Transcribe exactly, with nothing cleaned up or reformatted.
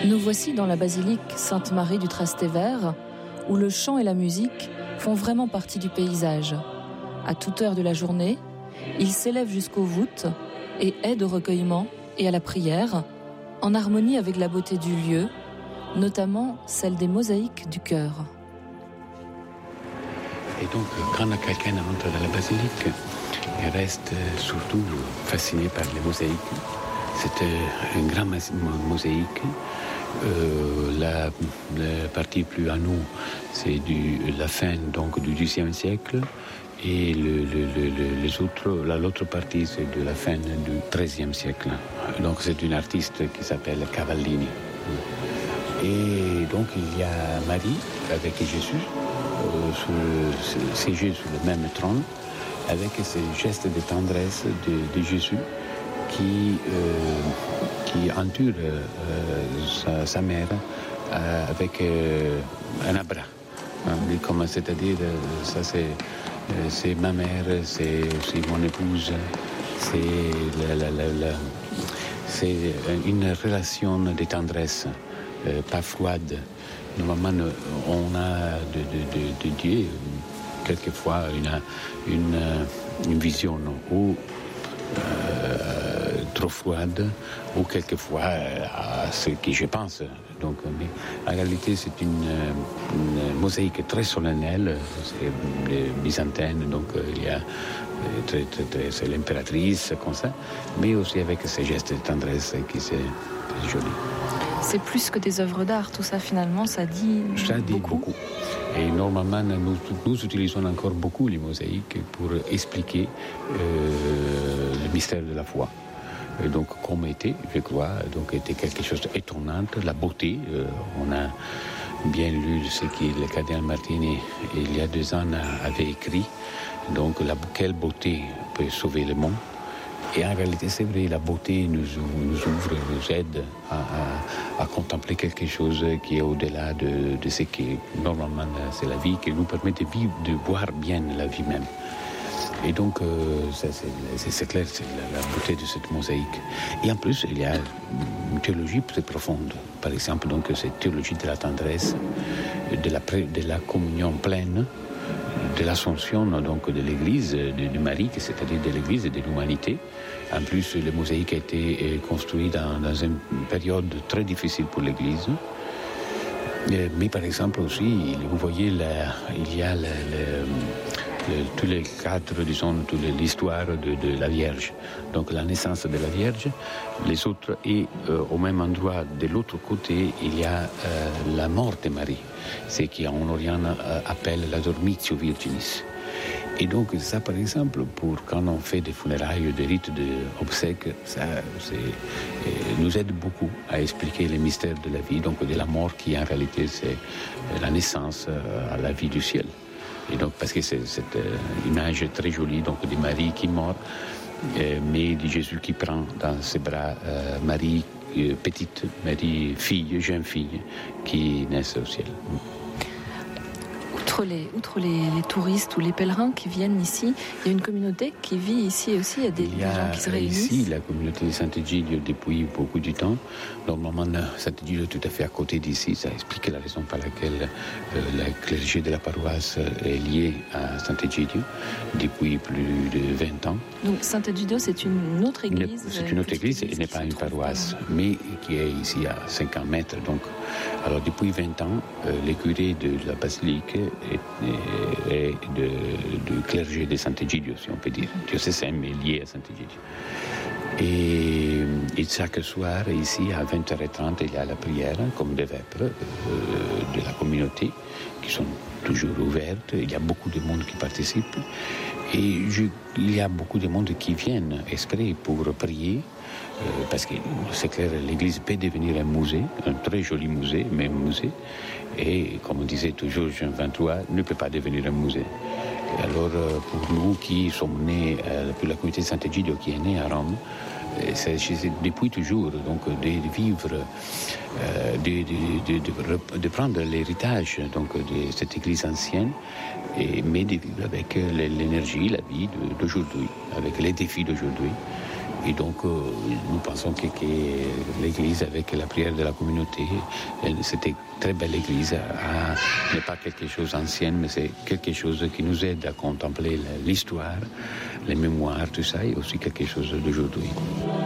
Nous voici dans la basilique Sainte-Marie du Trastevere, où le chant et la musique font vraiment partie du paysage. À toute heure de la journée, il s'élève jusqu'aux voûtes et aide au recueillement et à la prière, en harmonie avec la beauté du lieu, notamment celle des mosaïques du chœur. Et donc, quand quelqu'un entre dans la basilique, il reste surtout fasciné par les mosaïques. C'est une grande mosaïque. Euh, la, la partie plus à nous, c'est du, la fin donc, du dixième siècle. Et le, le, le, les autres, la, l'autre partie, c'est de la fin du treizième siècle. Donc, c'est une artiste qui s'appelle Cavallini. Et donc, il y a Marie avec Jésus, euh, siégée sur le même trône, avec ces gestes de tendresse de, de Jésus qui, euh, qui entoure euh, sa, sa mère euh, avec euh, un abra. Hein, comme, c'est-à-dire, ça c'est, c'est ma mère, c'est, c'est mon épouse, c'est, la, la, la, la, c'est une relation de tendresse. Euh, pas froide. Normalement, on a de, de, de, de Dieu quelquefois une, une, une vision ou euh, trop froide, ou quelquefois à ce que je pense. Donc, mais en réalité, c'est une, une mosaïque très solennelle, c'est byzantine, donc il y a très, très, très, c'est l'impératrice comme ça, mais aussi avec ces gestes de tendresse qui c'est joli. C'est plus que des œuvres d'art, tout ça finalement, ça dit beaucoup. Ça dit beaucoup. Et normalement, nous, nous utilisons encore beaucoup les mosaïques pour expliquer euh, le mystère de la foi. Et donc, comme était, je crois, donc était quelque chose d'étonnant, la beauté. Euh, on a bien lu ce que le cardinal Martini, il y a deux ans, avait écrit. Donc, la, quelle beauté peut sauver le monde. Et en réalité, c'est vrai, la beauté nous, nous ouvre, nous aide à, à, à contempler quelque chose qui est au-delà de, de ce qui, normalement, c'est la vie, qui nous permet de vivre, de voir bien la vie même. Et donc, euh, ça, c'est, c'est, c'est clair, c'est la, la beauté de cette mosaïque. Et en plus, il y a une théologie très profonde. Par exemple, donc, cette théologie de la tendresse, de la, de la communion pleine, de l'ascension donc de l'Église, de, de Marie, c'est-à-dire de l'Église et de l'humanité. En plus, le mosaïque a été construit dans, dans une période très difficile pour l'Église. Mais par exemple aussi, vous voyez, la, il y a la, la, le, tous les cadres, disons, toute l'histoire de, de la Vierge. Donc la naissance de la Vierge, les autres, et euh, au même endroit, de l'autre côté, il y a euh, la mort de Marie, ce qu'en Orient euh, appelle la dormitio virginis. Et donc ça, par exemple, pour quand on fait des funérailles, des rites d'obsèques, ça c'est, nous aide beaucoup à expliquer les mystères de la vie, donc de la mort qui en réalité c'est la naissance à la vie du ciel. Et donc parce que c'est cette image très jolie donc de Marie qui meurt, mais de Jésus qui prend dans ses bras euh, Marie euh, petite, Marie fille, jeune fille qui naît au ciel. Outre, les, outre les, les touristes ou les pèlerins qui viennent ici, il y a une communauté qui vit ici aussi, il y a des, il y a, des gens qui se réunissent. Ici, la communauté de Sant'Egidio depuis beaucoup de temps. Normalement, Sant'Egidio est tout à fait à côté d'ici. Ça explique la raison par laquelle euh, le clergé de la paroisse est lié à Sant'Egidio depuis plus de vingt ans. Donc Sant'Egidio, c'est une autre église. C'est une autre église et n'est pas une paroisse, mais qui est ici à cinquante mètres. Donc, alors depuis vingt ans, euh, les curés de la basilique et, et, et de, du clergé de Sant'Egidio, si on peut dire, diocésain, mais lié à Sant'Egidio. Et, et chaque soir, ici, à vingt heures trente, il y a la prière, comme des vêpres euh, de la communauté, qui sont toujours ouvertes. Il y a beaucoup de monde qui participe. Et je, il y a beaucoup de monde qui viennent exprès pour prier, euh, parce que c'est clair, l'église peut devenir un musée, un très joli musée, mais un musée. Et comme disait toujours Jean vingt-trois, ne peut pas devenir un musée. Et alors, euh, pour nous qui sommes nés, euh, pour la communauté de Sant'Egidio qui est née à Rome, c'est, c'est depuis toujours donc de vivre, euh, de, de, de, de, de prendre l'héritage donc de cette église ancienne, et, mais de vivre avec l'énergie, la vie d'aujourd'hui, avec les défis d'aujourd'hui. Et donc, euh, nous pensons que, que l'église, avec la prière de la communauté, c'était une très belle église. Ce n'est pas quelque chose d'ancien, mais c'est quelque chose qui nous aide à contempler l'histoire, les mémoires, tout ça, et aussi quelque chose d'aujourd'hui.